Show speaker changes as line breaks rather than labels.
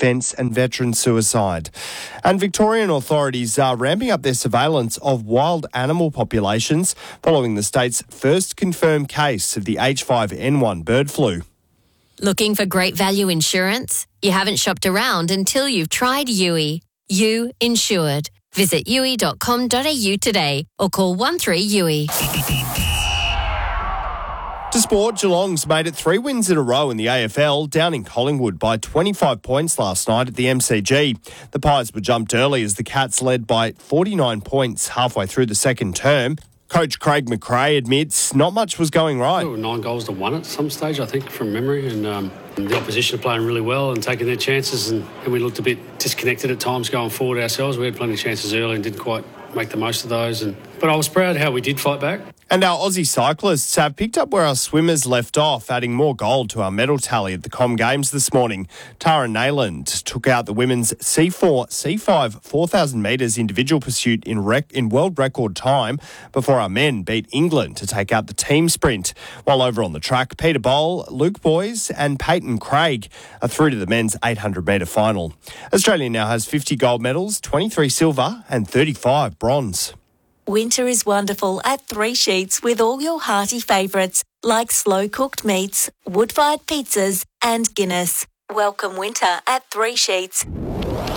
defence and veteran suicide. And Victorian authorities are ramping up their surveillance of wild animal populations following the state's first confirmed case of the H5N1 bird flu.
Looking for great value insurance? You haven't shopped around until you've tried Yui. You insured. Visit yui.com.au today or call 13-YUI.
To sport, Geelong's made it 3 wins in a row in the AFL, down in Collingwood by 25 points last night at the MCG. The Pies were jumped early as the Cats led by 49 points halfway through the second term. Coach Craig McRae admits not much was going right.
9 goals to 1 at some stage, I think, from memory. And the opposition are playing really well and taking their chances. And we looked a bit disconnected at times going forward ourselves. We had plenty of chances early and didn't quite make the most of those. But I was proud how we did fight back.
And our Aussie cyclists have picked up where our swimmers left off, adding more gold to our medal tally at the Com Games this morning. Tara Nayland took out the women's C4, C5 4,000 metres individual pursuit in world record time before our men beat England to take out the team sprint. While over on the track, Peter Bowl, Luke Boyes and Peyton Craig are through to the men's 800-metre final. Australia now has 50 gold medals, 23 silver and 35 bronze.
Winter is wonderful at Three Sheets with all your hearty favourites like slow-cooked meats, wood-fired pizzas and Guinness. Welcome winter at Three Sheets.